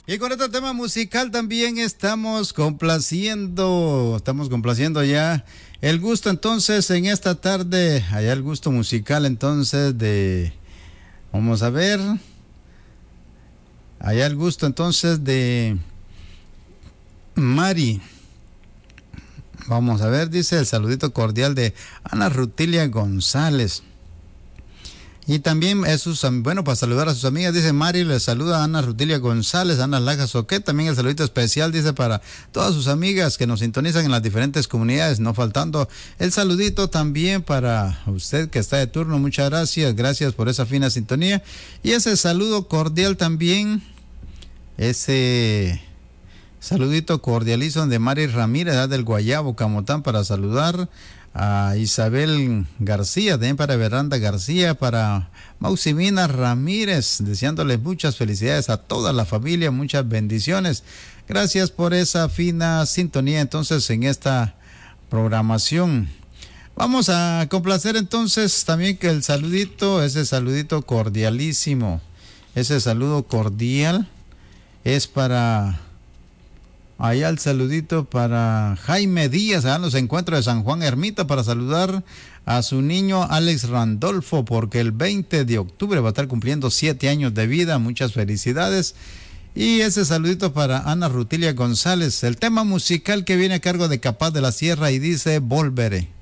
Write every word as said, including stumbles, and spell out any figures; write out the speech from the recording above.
Y con este tema musical también estamos complaciendo, estamos complaciendo ya el gusto entonces en esta tarde, allá el gusto musical entonces de, vamos a ver, allá el gusto entonces de Mari. Vamos a ver, dice el saludito cordial de Ana Rutilia González. Y también es sus, bueno, para saludar a sus amigas, dice Mari, le saluda a Ana Rutilia González, Ana Laja Soquet, también el saludito especial, dice, para todas sus amigas que nos sintonizan en las diferentes comunidades, no faltando el saludito también para usted que está de turno, muchas gracias, gracias por esa fina sintonía, y ese saludo cordial también, ese saludito cordializo de Mari Ramírez, del Guayabo, Camotán, para saludar a Isabel García, también para Veranda García, para Mausimina Ramírez, deseándoles muchas felicidades a toda la familia, muchas bendiciones. Gracias por esa fina sintonía entonces en esta programación. Vamos a complacer entonces también que el saludito, ese saludito cordialísimo, ese saludo cordial es para... Allá el saludito para Jaime Díaz, allá en los encuentros de San Juan Ermita, para saludar a su niño Alex Randolfo, porque el veinte de octubre va a estar cumpliendo siete años de vida. Muchas felicidades. Y ese saludito para Ana Rutilia González. El tema musical que viene a cargo de Capaz de la Sierra y dice Volveré.